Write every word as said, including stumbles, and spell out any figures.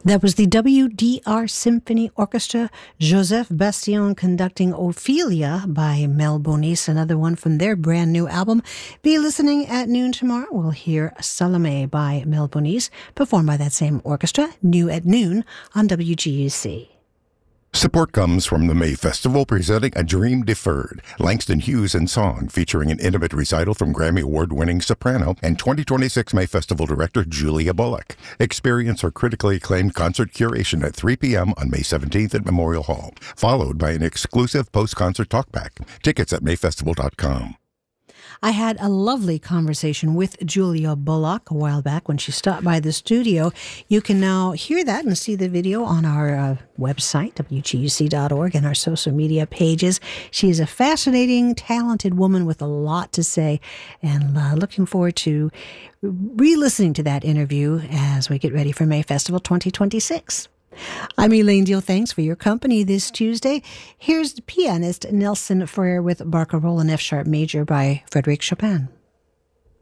That was the W D R Symphony Orchestra, Joseph Bastien conducting Ophelia by Mel Bonis, another one from their brand new album. Be listening at noon tomorrow. We'll hear Salome by Mel Bonis, performed by that same orchestra, new at noon on W G U C. Support comes from the May Festival presenting A Dream Deferred, Langston Hughes in song, featuring an intimate recital from Grammy Award-winning soprano and twenty twenty-six May Festival director Julia Bullock. Experience her critically acclaimed concert curation at three p.m. on May seventeenth at Memorial Hall, followed by an exclusive post-concert talkback. Tickets at may festival dot com. I had a lovely conversation with Julia Bullock a while back when she stopped by the studio. You can now hear that and see the video on our uh, website, W G U C dot org, and our social media pages. She is a fascinating, talented woman with a lot to say, and uh, looking forward to re-listening to that interview as we get ready for May Festival twenty twenty-six. I'm Elaine Deal. Thanks for your company this Tuesday. Here's pianist Nelson Ferrer with Barcarolle in F-sharp major by Frédéric Chopin.